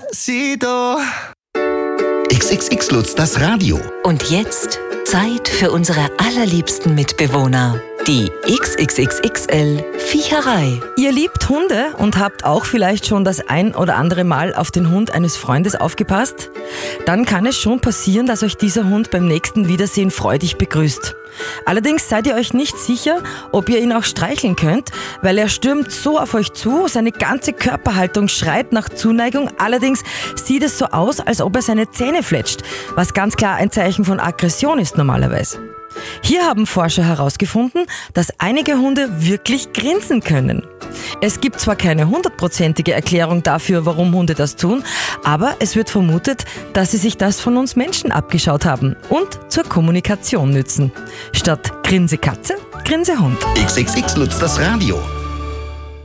Despacito. XXX Lutz, das Radio. Und jetzt Zeit für unsere allerliebsten Mitbewohner, die XXXXL Viecherei. Ihr liebt Hunde und habt auch vielleicht schon das ein oder andere Mal auf den Hund eines Freundes aufgepasst? Dann kann es schon passieren, dass euch dieser Hund beim nächsten Wiedersehen freudig begrüßt. Allerdings seid ihr euch nicht sicher, ob ihr ihn auch streicheln könnt, weil er stürmt so auf euch zu, seine ganze Körperhaltung schreit nach Zuneigung, allerdings sieht es so aus, als ob er seine Zähne fletscht, was ganz klar ein Zeichen von Aggression ist normalerweise. Hier haben Forscher herausgefunden, dass einige Hunde wirklich grinsen können. Es gibt zwar keine 100%ige Erklärung dafür, warum Hunde das tun, aber es wird vermutet, dass sie sich das von uns Menschen abgeschaut haben und zur Kommunikation nützen. Statt Grinse Katze, Grinse Hund. XXX Lutz, das Radio.